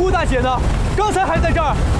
陆大姐呢？刚才还在这儿。